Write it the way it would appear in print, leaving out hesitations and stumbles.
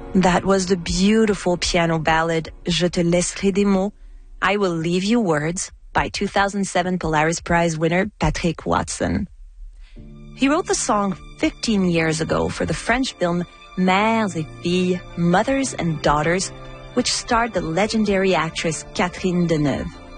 That was the beautiful piano ballad Je te laisserai des mots, I Will Leave You Words by 2007 Polaris Prize winner Patrick Watson. He wrote the song 15 years ago for the French film Mères et Filles, Mothers and Daughters, which starred the legendary actress Catherine Deneuve.